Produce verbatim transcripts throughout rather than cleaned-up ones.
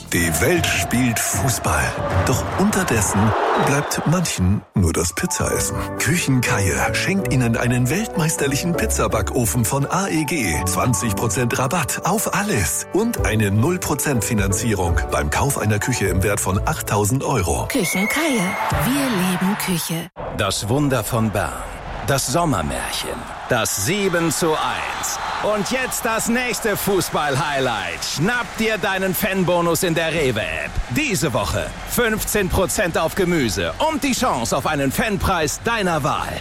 Die Welt spielt Fußball. Doch unterdessen bleibt manchen nur das Pizzaessen. Küchenkeier schenkt Ihnen einen weltmeisterlichen Pizzabackofen von A E G. zwanzig Prozent Rabatt auf alles. Und eine null Prozent Finanzierung beim Kauf einer Küche im Wert von achttausend Euro. Küchenkeier. Wir lieben Küche. Das Wunder von Bern. Das Sommermärchen. Das sieben zu eins. Und jetzt das nächste Fußball-Highlight. Schnapp dir deinen Fanbonus in der Rewe-App. Diese Woche fünfzehn Prozent auf Gemüse und die Chance auf einen Fanpreis deiner Wahl.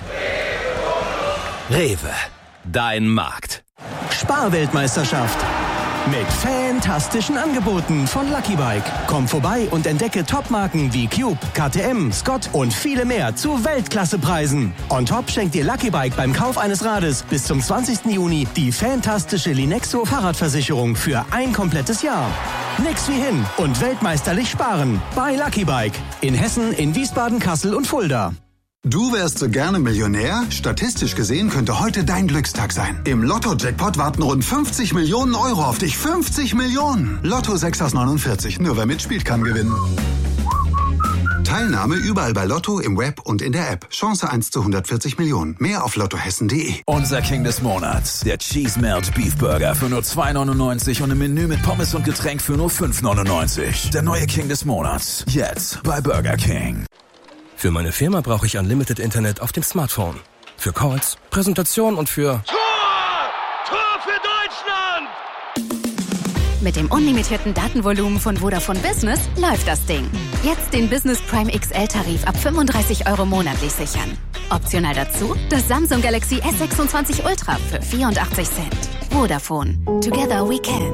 Rewe, dein Markt. Sparweltmeisterschaft. Mit fantastischen Angeboten von Lucky Bike. Komm vorbei und entdecke Topmarken wie Cube, K T M, Scott und viele mehr zu Weltklassepreisen. On top schenkt dir Lucky Bike beim Kauf eines Rades bis zum zwanzigsten Juni die fantastische Linexo Fahrradversicherung für ein komplettes Jahr. Nix wie hin und weltmeisterlich sparen bei Lucky Bike. In Hessen, in Wiesbaden, Kassel und Fulda. Du wärst so gerne Millionär? Statistisch gesehen könnte heute dein Glückstag sein. Im Lotto-Jackpot warten rund fünfzig Millionen Euro auf dich. fünfzig Millionen! Lotto sechs aus neunundvierzig. Nur wer mitspielt, kann gewinnen. Teilnahme überall bei Lotto, im Web und in der App. Chance eins zu hundertvierzig Millionen. Mehr auf lottohessen punkt de. Unser King des Monats. Der Cheese Melt Beef Burger für nur zwei neunundneunzig und ein Menü mit Pommes und Getränk für nur fünf neunundneunzig. Der neue King des Monats. Jetzt bei Burger King. Für meine Firma brauche ich Unlimited Internet auf dem Smartphone. Für Calls, Präsentation und für... Tor! Tor für Deutschland! Mit dem unlimitierten Datenvolumen von Vodafone Business läuft das Ding. Jetzt den Business Prime X L-Tarif ab fünfunddreißig Euro monatlich sichern. Optional dazu das Samsung Galaxy S sechsundzwanzig Ultra für vierundachtzig Cent. Vodafone. Together we can.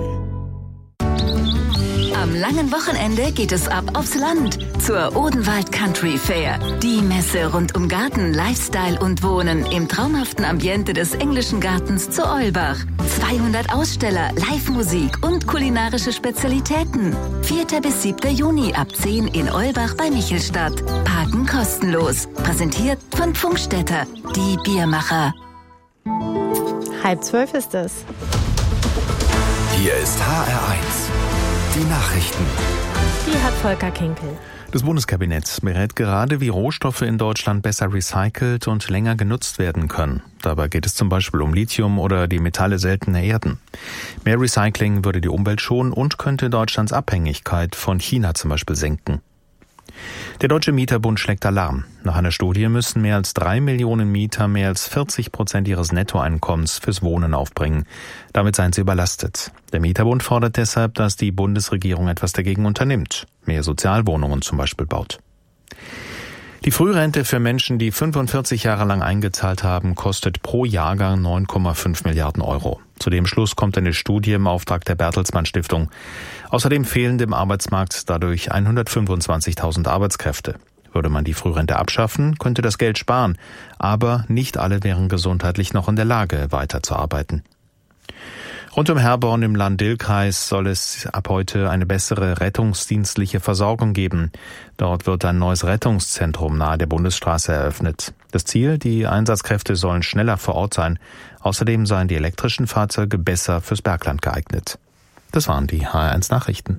Am langen Wochenende geht es ab aufs Land zur Odenwald Country Fair. Die Messe rund um Garten, Lifestyle und Wohnen im traumhaften Ambiente des englischen Gartens zu Eulbach. zweihundert Aussteller, Live-Musik und kulinarische Spezialitäten. vierter bis siebter Juni ab zehn in Eulbach bei Michelstadt. Parken kostenlos. Präsentiert von Pfungstädter, die Biermacher. Halb zwölf ist es. Hier ist H R eins. Die Nachrichten. Die hat Volker Kinkel. Das Bundeskabinett berät gerade, wie Rohstoffe in Deutschland besser recycelt und länger genutzt werden können. Dabei geht es zum Beispiel um Lithium oder die Metalle seltener Erden. Mehr Recycling würde die Umwelt schonen und könnte Deutschlands Abhängigkeit von China zum Beispiel senken. Der Deutsche Mieterbund schlägt Alarm. Nach einer Studie müssen mehr als drei Millionen Mieter mehr als vierzig Prozent ihres Nettoeinkommens fürs Wohnen aufbringen. Damit seien sie überlastet. Der Mieterbund fordert deshalb, dass die Bundesregierung etwas dagegen unternimmt, mehr Sozialwohnungen zum Beispiel baut. Die Frührente für Menschen, die fünfundvierzig Jahre lang eingezahlt haben, kostet pro Jahrgang neun Komma fünf Milliarden Euro. Zu dem Schluss kommt eine Studie im Auftrag der Bertelsmann Stiftung. Außerdem fehlen dem Arbeitsmarkt dadurch hundertfünfundzwanzigtausend Arbeitskräfte. Würde man die Frührente abschaffen, könnte das Geld sparen, aber nicht alle wären gesundheitlich noch in der Lage, weiterzuarbeiten. Rund um Herborn im Lahn-Dill-Kreis soll es ab heute eine bessere rettungsdienstliche Versorgung geben. Dort wird ein neues Rettungszentrum nahe der Bundesstraße eröffnet. Das Ziel, die Einsatzkräfte sollen schneller vor Ort sein. Außerdem seien die elektrischen Fahrzeuge besser fürs Bergland geeignet. Das waren die H R eins Nachrichten.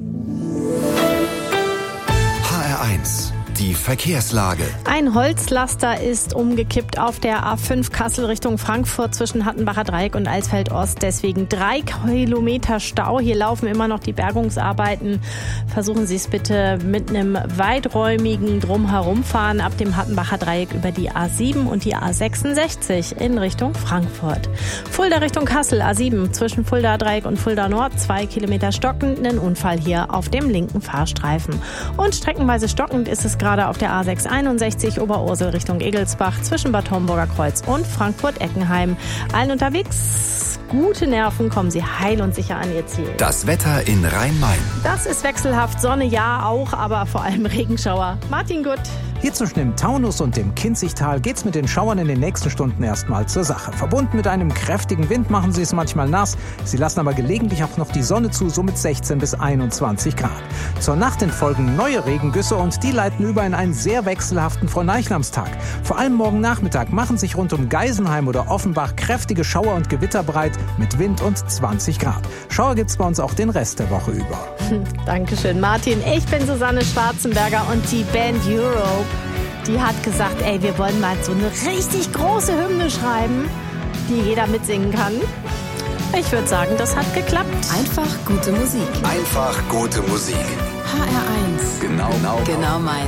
H R eins. Die Verkehrslage. Ein Holzlaster ist umgekippt auf der A fünf Kassel Richtung Frankfurt zwischen Hattenbacher Dreieck und Alsfeld Ost. Deswegen drei Kilometer Stau. Hier laufen immer noch die Bergungsarbeiten. Versuchen Sie es bitte mit einem weiträumigen Drumherumfahren ab dem Hattenbacher Dreieck über die A sieben und die A sechsundsechzig in Richtung Frankfurt. Fulda Richtung Kassel, A sieben zwischen Fulda Dreieck und Fulda Nord. Zwei Kilometer stockend. Ein Unfall hier auf dem linken Fahrstreifen. Und streckenweise stockend ist es gerade auf der A sechshunderteinundsechzig Oberursel Richtung Egelsbach zwischen Bad Homburger Kreuz und Frankfurt-Eckenheim. Allen unterwegs gute Nerven, kommen Sie heil und sicher an Ihr Ziel. Das Wetter in Rhein-Main. Das ist wechselhaft, Sonne ja auch, aber vor allem Regenschauer. Martin Gutt. Hier zwischen dem Taunus und dem Kinzigtal geht's mit den Schauern in den nächsten Stunden erstmal zur Sache. Verbunden mit einem kräftigen Wind machen sie es manchmal nass. Sie lassen aber gelegentlich auch noch die Sonne zu, so mit sechzehn bis einundzwanzig Grad. Zur Nacht folgen neue Regengüsse und die leiten über in einen sehr wechselhaften Fronleichnamstag. Vor allem morgen Nachmittag machen sich rund um Geisenheim oder Offenbach kräftige Schauer und Gewitter breit mit Wind und zwanzig Grad. Schauer gibt's bei uns auch den Rest der Woche über. Dankeschön, Martin. Ich bin Susanne Schwarzenberger und die Band Europe, die hat gesagt, ey, wir wollen mal so eine richtig große Hymne schreiben, die jeder mitsingen kann. Ich würde sagen, das hat geklappt. Einfach gute Musik. Einfach gute Musik. H R eins. Genau, genau. Genau mein.